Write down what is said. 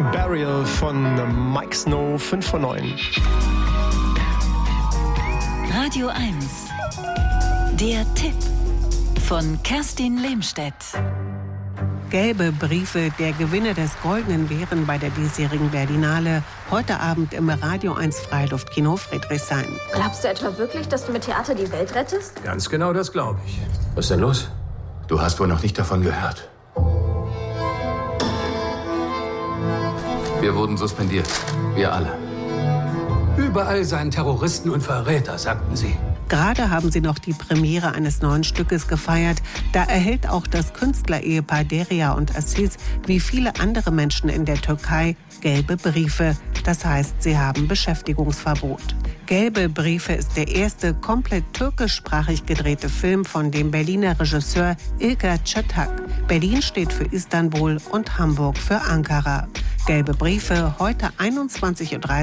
Burial von Mike Snow, 5 von 9. Radio 1. Der Tipp von Kerstin Lehmstedt. Gelbe Briefe, der Gewinner des Goldenen Bären bei der diesjährigen Berlinale. Heute Abend im Radio 1 Freiluftkino Friedrichshain. Glaubst du etwa wirklich, dass du mit Theater die Welt rettest? Ganz genau das glaube ich. Was ist denn los? Du hast wohl noch nicht davon gehört. Wir wurden suspendiert. Wir alle. Überall seien Terroristen und Verräter, sagten sie. Gerade haben sie noch die Premiere eines neuen Stückes gefeiert. Da erhält auch das Künstlerehepaar Derya und Aziz, wie viele andere Menschen in der Türkei, gelbe Briefe. Das heißt, sie haben Beschäftigungsverbot. Gelbe Briefe ist der erste komplett türkischsprachig gedrehte Film von dem Berliner Regisseur Ilker Çatak. Berlin steht für Istanbul und Hamburg für Ankara. Gelbe Briefe, heute 21:30 Uhr